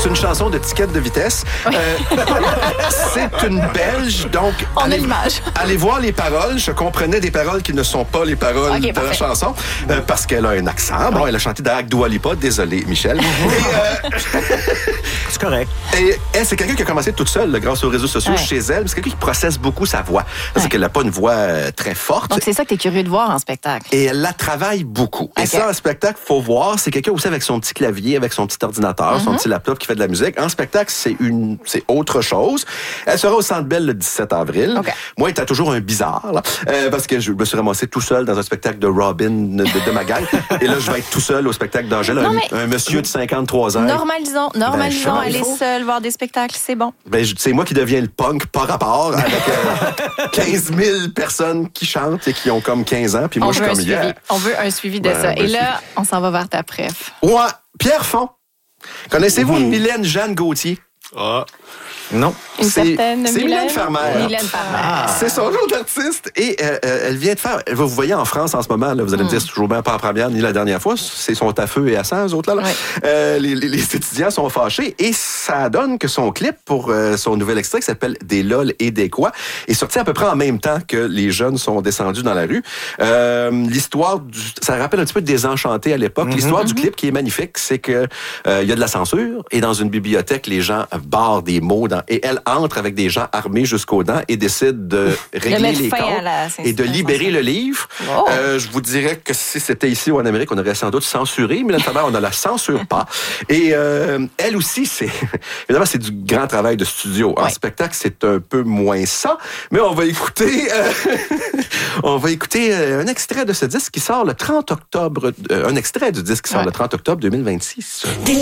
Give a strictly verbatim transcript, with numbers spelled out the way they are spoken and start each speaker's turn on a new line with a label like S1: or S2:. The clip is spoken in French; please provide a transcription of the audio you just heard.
S1: une chanson de ticket de vitesse.
S2: Oui.
S1: Euh, c'est une Belge, donc...
S2: On
S1: allez,
S2: a l'image.
S1: Allez voir les paroles. Je comprenais des paroles qui ne sont pas les paroles
S2: okay,
S1: de
S2: parfait.
S1: la chanson, euh, parce qu'elle a un accent. Bon, elle a chanté d'Ac Dua Lipa. Désolé, Michel. Et, euh,
S3: c'est correct.
S1: Et elle, c'est quelqu'un qui a commencé toute seule, là, grâce aux réseaux sociaux,
S2: ouais.
S1: chez elle. C'est quelqu'un qui processe beaucoup sa voix. C'est
S2: ouais.
S1: qu'elle n'a pas une voix euh, très forte.
S2: Donc, c'est ça que tu es curieux de voir en spectacle.
S1: Et elle la travaille beaucoup.
S2: Okay.
S1: Et ça, en spectacle, faut voir, c'est quelqu'un aussi avec son petit clavier, avec son petit ordinateur, mm-hmm. son petit laptop qui fait de la musique. En spectacle, c'est une, c'est autre chose. Elle sera au Centre Bell le dix-sept avril.
S2: Okay.
S1: Moi, elle était toujours un bizarre, là, euh, parce que je me suis ramassé tout seul dans un spectacle de Robin de, de ma gang. Et là, je vais être tout seul au spectacle d'Angèle, un,
S2: mais...
S1: un monsieur de cinquante-trois ans.
S2: Normalisons, normalisons,
S1: ben,
S2: aller seul voir des spectacles, c'est bon.
S1: Ben, c'est moi qui deviens le punk par rapport avec euh, quinze mille personnes qui chantent et qui ont comme quinze ans. Puis moi,
S2: on
S1: je
S2: veut
S1: suis comme,
S2: un suivi.
S1: yeah.
S2: On veut un suivi de
S1: ben,
S2: ça.
S1: ben,
S2: et là, on s'en va vers ta préf.
S1: Ouais, Pierre Font. Connaissez-vous mmh. Mylène Jeanne Gauthier?
S3: Ah. Non.
S2: Une
S1: c'est,
S2: certaine
S1: c'est Mylène Farmer.
S2: Mylène Farmer.
S1: Ah. C'est son nom d'artiste. Et euh, elle vient de faire... Vous voyez en France en ce moment, là, vous allez mm. me dire, c'est toujours bien pas la première ni la dernière fois. C'est son à feu et à sang, eux autres, là. là.
S2: Oui.
S1: Euh, les, les, les étudiants sont fâchés. Et ça donne que son clip pour euh, son nouvel extrait qui s'appelle « Des lol et des quoi » est sorti à peu près en même temps que les jeunes sont descendus dans la rue. Euh, l'histoire, du, ça rappelle un petit peu Désenchanté à l'époque. Mm-hmm. L'histoire mm-hmm. du clip qui est magnifique, c'est que euh, y a de la censure. Et dans une bibliothèque, les gens barrent des mots dans, et elle entre avec des gens armés jusqu'aux dents et décide de régler les comptes et de libérer le livre.
S2: Oh.
S1: Euh, je vous dirais que si c'était ici ou en Amérique, on aurait sans doute censuré, mais là, on ne la censure pas. Et euh, elle aussi, c'est évidemment, c'est du grand travail de studio. En ouais. spectacle, c'est un peu moins ça, mais on va écouter euh, on va écouter un extrait de ce disque qui sort le trente octobre, euh, un extrait du disque qui sort ouais. le trente octobre deux mille vingt-six.